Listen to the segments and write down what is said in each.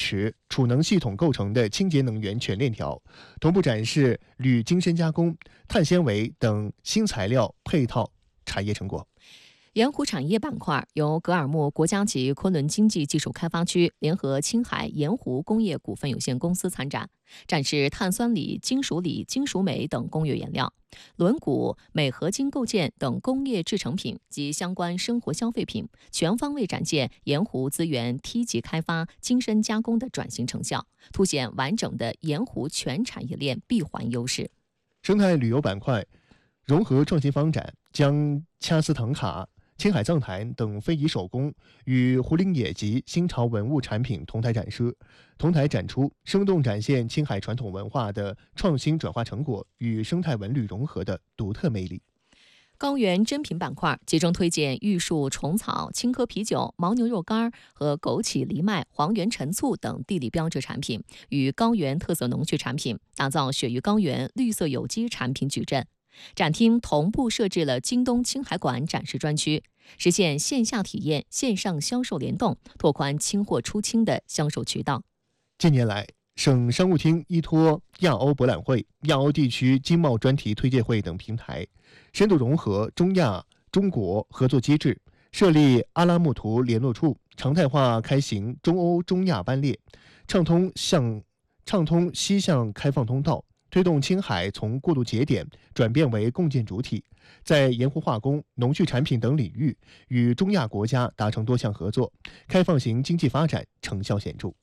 池、储能系统构成的清洁能源全链条，同步展示铝精深加工、碳纤维等新材料配套产业成果。 盐湖产业板块由格尔木国家级昆仑经济技术开发区联合青海盐湖工业股份有限公司参展，展示碳酸锂、金属锂、金属镁等工业原料、轮毂、镁合金构件等工业制成品及相关生活消费品，全方位展现盐湖资源梯级开发、精深加工的转型成效，凸显完整的盐湖全产业链闭环优势。 生态旅游板块融合创新方展将掐丝藤卡、青海藏苔等非遗手工与胡林野及新潮文物产品同台展示，同台展出，生动展现青海传统文化的创新转化成果与生态文旅融合的独特魅力。 高原珍品板块集中推荐玉树虫草、青稞啤酒、牦牛肉干和枸杞藜麦、黄原陈醋等地理标志产品与高原特色农畜产品，打造雪域高原绿色有机产品矩阵。展厅同步设置了京东青海馆展示专区，实现线下体验、线上销售联动，拓宽清货出清的销售渠道。 近年来，省商务厅依托亚欧博览会、亚欧地区经贸专题推介会等平台，深度融合中亚、中国合作机制，设立阿拉木图联络处，常态化开行中欧、中亚班列，畅通西向开放通道，推动青海从过渡节点转变为共建主体，在盐湖化工、农畜产品等领域与中亚国家达成多项合作，开放型经济发展成效显著。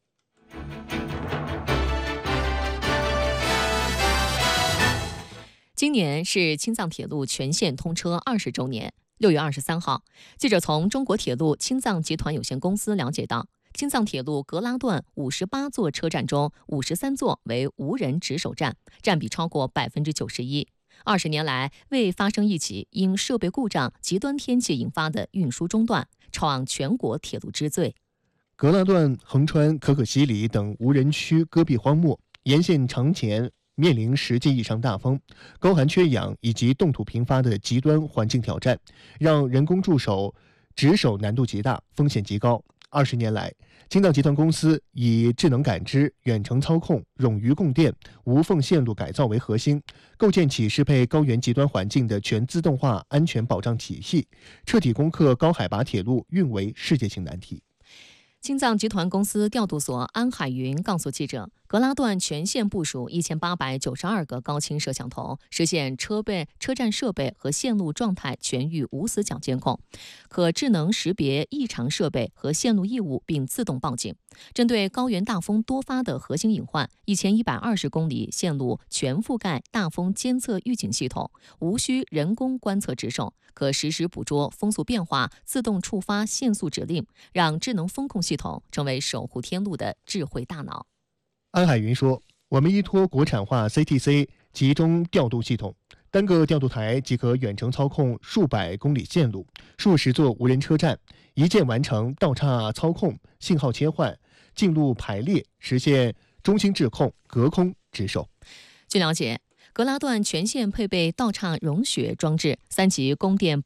今年是青藏铁路全线通车20周年。6月23号，记者从中国铁路青藏集团有限公司了解到，青藏铁路格拉段58座车站中53座为无人值守站，占比超过91%。20年来，未发生一起因设备故障、极端天气引发的运输中断，创全国铁路之最。 格拉段横穿可可西里等无人区戈壁荒漠，沿线常年面临实际异常大风、高寒缺氧以及冻土频发的极端环境挑战，让人工驻守值守难度极大，风险极高。20年来，青藏集团公司以智能感知、远程操控、冗余供电、无缝线路改造为核心，构建起适配高原极端环境的全自动化安全保障体系，彻底攻克高海拔铁路运维世界性难题。 青藏集团公司调度所安海云告诉记者，格拉段全线部署1892个高清摄像头，实现车站设备和线路状态全域无死角监控，可智能识别异常设备和线路异物并自动报警。针对高原大风多发的核心隐患，1120公里线路全覆盖大风监测预警系统，无需人工观测值守，可实时捕捉风速变化，自动触发限速指令，让智能风控系统成为守护天路的智慧大脑。 安海云说，我们依托国产化 CTC 集中调度系统，单个调度台即可远程操控数百公里线路、数十座无人车站，一键完成道岔操控、信号切换、进路排列，实现中心质控、隔空值守。 据了解，格拉段全线配备道岔融雪装置，3级供电